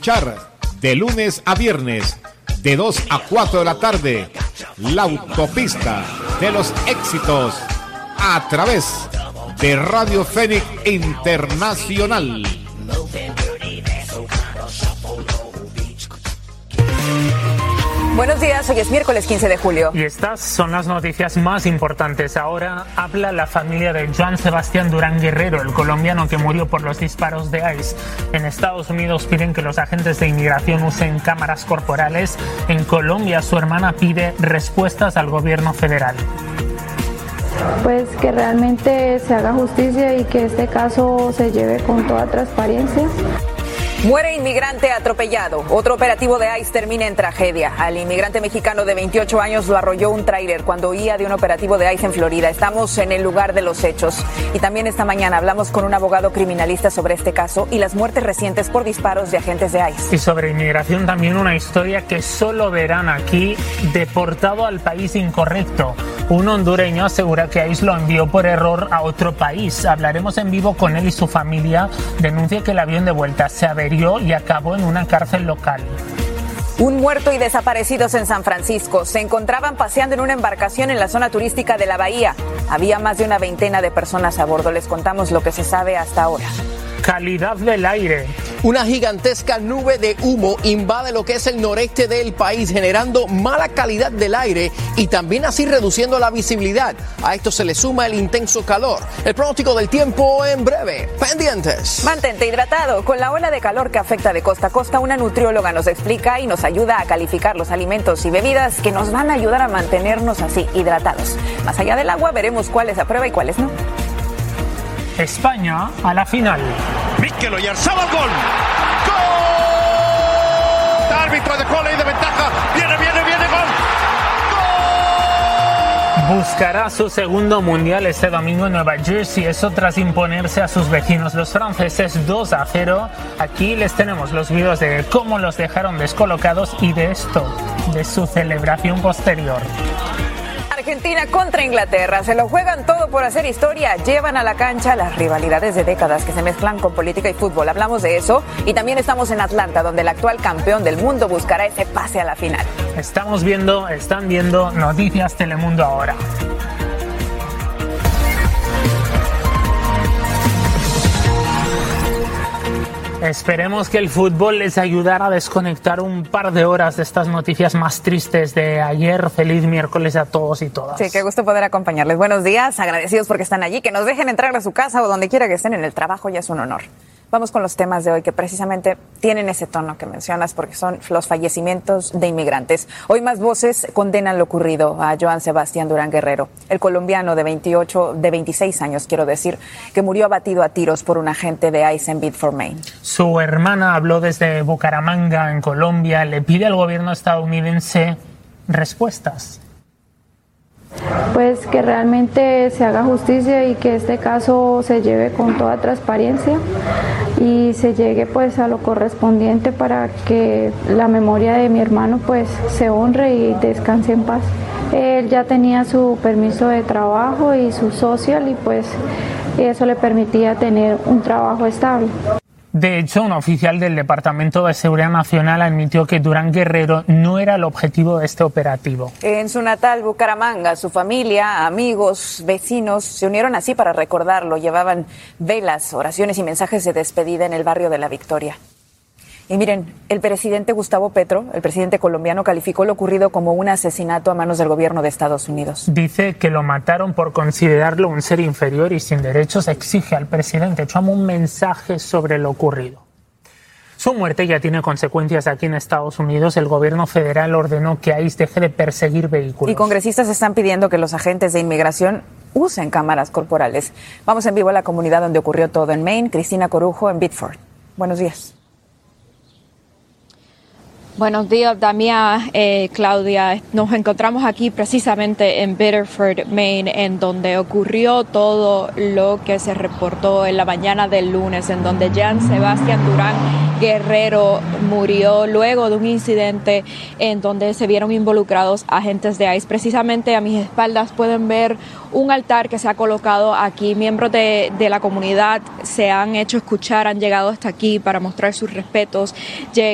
escuchar de lunes a viernes, de 2 a 4 de la tarde, la autopista de los éxitos, a través de Radio Fénix Internacional. Buenos días, hoy es miércoles 15 de julio. Y estas son las noticias más importantes. Ahora habla la familia de Joan Sebastián Durán Guerrero, el colombiano que murió por los disparos de ICE. En Estados Unidos piden que los agentes de inmigración usen cámaras corporales. En Colombia, su hermana pide respuestas al gobierno federal. Pues que realmente se haga justicia y que este caso se lleve con toda transparencia. Muere inmigrante atropellado. Otro operativo de ICE termina en tragedia. Al inmigrante mexicano de 28 años lo arrolló un tráiler cuando huía de un operativo de ICE en Florida. Estamos en el lugar de los hechos. Y también esta mañana hablamos con un abogado criminalista sobre este caso y las muertes recientes por disparos de agentes de ICE. Y sobre inmigración también una historia que solo verán aquí: deportado al país incorrecto. Un hondureño asegura que ICE lo envió por error a otro país. Hablaremos en vivo con él y su familia. Denuncia que el avión de vuelta se averió y acabó en una cárcel local. Un muerto y desaparecidos en San Francisco. Se encontraban paseando en una embarcación en la zona turística de la bahía. Había más de una veintena de personas a bordo. Les contamos lo que se sabe hasta ahora. Calidad del aire. Una gigantesca nube de humo invade lo que es el noreste del país, generando mala calidad del aire y también así reduciendo la visibilidad. A esto se le suma el intenso calor. El pronóstico del tiempo en breve. Pendientes. Mantente hidratado. Con la ola de calor que afecta de costa a costa, una nutrióloga nos explica y nos ayuda a calificar los alimentos y bebidas que nos van a ayudar a mantenernos así hidratados. Más allá del agua, veremos cuáles aprueba y cuáles no. España a la final. Mikel Oyarzabal, gol. ¡Gol! Árbitro dejó ley de ventaja. Viene, gol. Buscará su segundo mundial este domingo en Nueva Jersey, eso tras imponerse a sus vecinos los franceses 2-0. Aquí les tenemos los vídeos de cómo los dejaron descolocados y de esto, de su celebración posterior. Argentina contra Inglaterra, se lo juegan todo por hacer historia, llevan a la cancha las rivalidades de décadas que se mezclan con política y fútbol. Hablamos de eso y también estamos en Atlanta, donde el actual campeón del mundo buscará ese pase a la final. Están viendo Noticias Telemundo ahora. Esperemos que el fútbol les ayudara a desconectar un par de horas de estas noticias más tristes de ayer. Feliz miércoles a todos y todas. Sí, qué gusto poder acompañarles. Buenos días, agradecidos porque están allí. Que nos dejen entrar a su casa o donde quiera que estén, en el trabajo ya es un honor. Vamos con los temas de hoy que precisamente tienen ese tono que mencionas porque son los fallecimientos de inmigrantes. Hoy más voces condenan lo ocurrido a Joan Sebastián Durán Guerrero, el colombiano de 26 años, que murió abatido a tiros por un agente de ICE en Biddeford, Maine. Su hermana habló desde Bucaramanga, en Colombia. Le pide al gobierno estadounidense respuestas. Pues que realmente se haga justicia y que este caso se lleve con toda transparencia y se llegue pues a lo correspondiente para que la memoria de mi hermano pues se honre y descanse en paz. Él ya tenía su permiso de trabajo y su social y pues eso le permitía tener un trabajo estable. De hecho, un oficial del Departamento de Seguridad Nacional admitió que Durán Guerrero no era el objetivo de este operativo. En su natal Bucaramanga, su familia, amigos, vecinos se unieron así para recordarlo. Llevaban velas, oraciones y mensajes de despedida en el barrio de La Victoria. Y miren, el presidente Gustavo Petro, el presidente colombiano, calificó lo ocurrido como un asesinato a manos del gobierno de Estados Unidos. Dice que lo mataron por considerarlo un ser inferior y sin derechos. Exige al presidente Trump un mensaje sobre lo ocurrido. Su muerte ya tiene consecuencias aquí en Estados Unidos. El gobierno federal ordenó que ICE deje de perseguir vehículos. Y congresistas están pidiendo que los agentes de inmigración usen cámaras corporales. Vamos en vivo a la comunidad donde ocurrió todo en Maine. Cristina Corujo en Biddeford. Buenos días. Buenos días, Damián, Claudia. Nos encontramos aquí precisamente en Biddeford, Maine, en donde ocurrió todo lo que se reportó en la mañana del lunes, en donde Joan Sebastián Durán Guerrero murió luego de un incidente en donde se vieron involucrados agentes de ICE. Precisamente a mis espaldas pueden ver un altar que se ha colocado aquí. Miembros de la comunidad se han hecho escuchar, han llegado hasta aquí para mostrar sus respetos.